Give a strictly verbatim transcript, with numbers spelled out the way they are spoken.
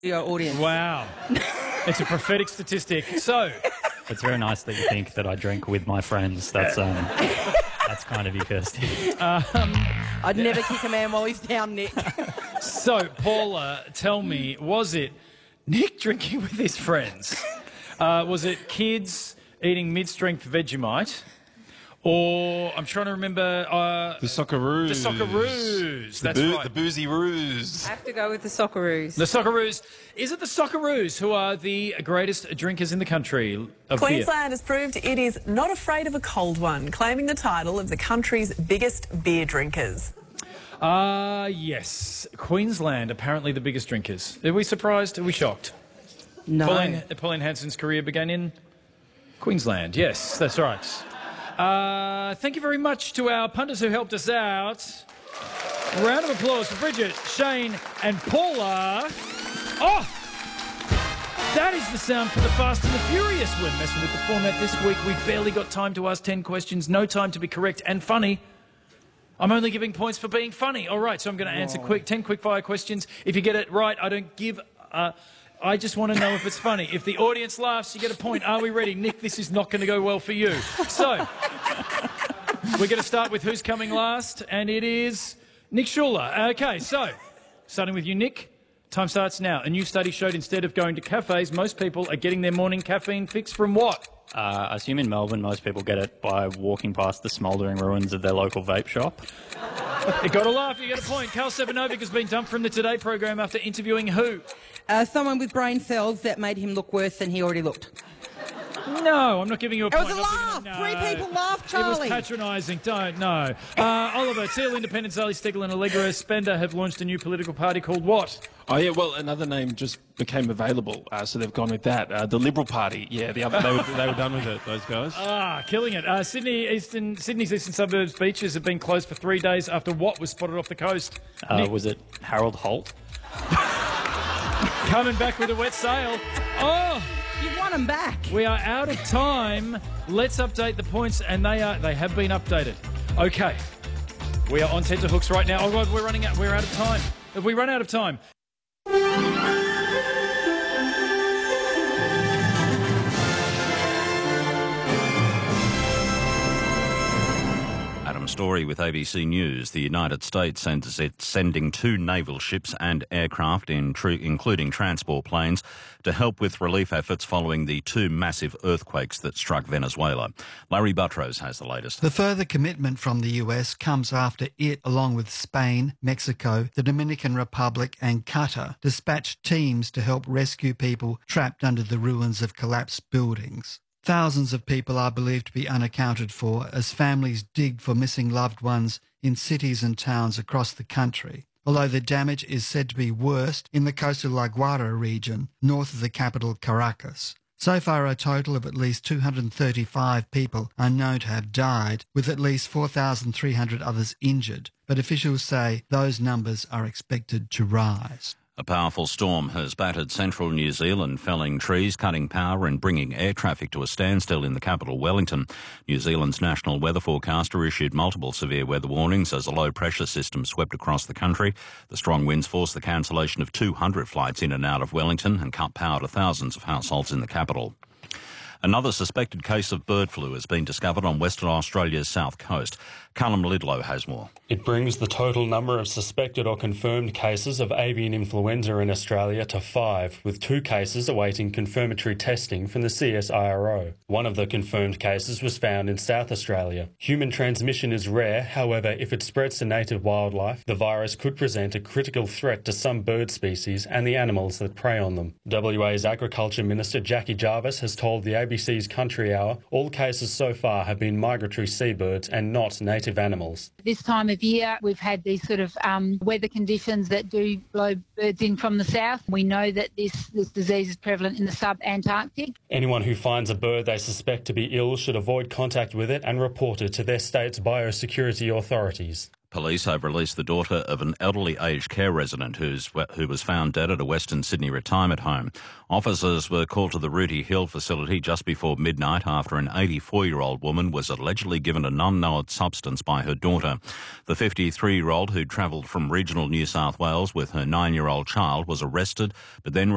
Your audience. Wow. It's a prophetic statistic. So, It's very nice that you think that I drink with my friends. That's um, that's kind of you, Kirsty. um, I'd never kick a man while he's down, Nick. so Paula, tell me, was it Nick drinking with his friends? Uh, was it kids eating mid-strength Vegemite? Or, I'm trying to remember... Uh, The Socceroos. The Socceroos, The that's boo- right. The Boozy Roos. I have to go with the Socceroos. The Socceroos. Is it the Socceroos who are the greatest drinkers in the country of beer? Queensland has proved it is not afraid of a cold one, claiming the title of the country's biggest beer drinkers. Ah, uh, yes. Queensland, apparently the biggest drinkers. Are we surprised? Are we shocked? No. Pauline, Pauline Hanson's career began in Queensland. Yes, that's right. Uh, thank you very much to our punters who helped us out. Round of applause for Bridget, Shane and Paula. Oh! That is the sound for the Fast and the Furious. We're messing with the format this week. We've barely got time to ask ten questions, no time to be correct and funny. I'm only giving points for being funny. All right, so I'm going to answer quick ten quick-fire questions. If you get it right, I don't give... Uh, I just want to know if it's funny. If the audience laughs, you get a point. Are we ready? Nick, this is not going to go well for you. So, we're going to start with who's coming last, and it is Nick Schuler. Okay, so, starting with you, Nick. Time starts now. A new study showed instead of going to cafes, most people are getting their morning caffeine fix from what? Uh, I assume in Melbourne most people get it by walking past the smouldering ruins of their local vape shop. You got to laugh, you get a point. Carl Sevanovic has been dumped from the Today program after interviewing who? Uh, someone with brain cells that made him look worse than he already looked. No, I'm not giving you a It point. was a I'm laugh. not Three giving- no. people laughed, Charlie. It was patronising. Don't, no. Uh, Oliver, Teal Independent, Sally Stegel and Allegra Spender have launched a new political party called what? Oh, yeah, well, another name just became available, uh, so they've gone with that. Uh, the Liberal Party. Yeah, the other, they, were, they were done with it, those guys. Ah, killing it. Uh, Sydney Eastern, Sydney's eastern suburbs beaches have been closed for three days after what was spotted off the coast? Uh, Nick, was it Harold Holt? coming back with a wet sail. Oh! You want him back. We are out of time. Let's update the points, and they are they have been updated. Okay, we are on tenterhooks right now. Oh God, we're running out. We're out of time. Have we run out of time? Adam Story with A B C News. The United States sends it's sending two naval ships and aircraft, in tr- including transport planes, to help with relief efforts following the two massive earthquakes that struck Venezuela. Larry Buttrose has the latest. The further commitment from the U S comes after it, along with Spain, Mexico, the Dominican Republic and Qatar, dispatched teams to help rescue people trapped under the ruins of collapsed buildings. Thousands of people are believed to be unaccounted for as families dig for missing loved ones in cities and towns across the country, although the damage is said to be worst in the coastal La Guaira region, north of the capital Caracas. So far, a total of at least two hundred thirty-five people are known to have died, with at least four thousand three hundred others injured, but officials say those numbers are expected to rise. A powerful storm has battered central New Zealand, felling trees, cutting power and bringing air traffic to a standstill in the capital, Wellington. New Zealand's national weather forecaster issued multiple severe weather warnings as a low-pressure system swept across the country. The strong winds forced the cancellation of two hundred flights in and out of Wellington and cut power to thousands of households in the capital. Another suspected case of bird flu has been discovered on Western Australia's south coast. Callum Lidlow has more. It brings the total number of suspected or confirmed cases of avian influenza in Australia to five, with two cases awaiting confirmatory testing from the C S I R O. One of the confirmed cases was found in South Australia. Human transmission is rare, however, if it spreads to native wildlife, the virus could present a critical threat to some bird species and the animals that prey on them. W A's Agriculture Minister Jackie Jarvis has told the A B C's Country Hour all cases so far have been migratory seabirds and not native animals. This time of year, we've had these sort of um, weather conditions that do blow birds in from the south. We know that this, this disease is prevalent in the sub-Antarctic. Anyone who finds a bird they suspect to be ill should avoid contact with it and report it to their state's biosecurity authorities. Police have released the daughter of an elderly aged care resident who's, who was found dead at a Western Sydney retirement home. Officers were called to the Rooty Hill facility just before midnight after an eighty-four-year-old woman was allegedly given an unknown substance by her daughter. The fifty-three-year-old who travelled from regional New South Wales with her nine-year-old child was arrested, but then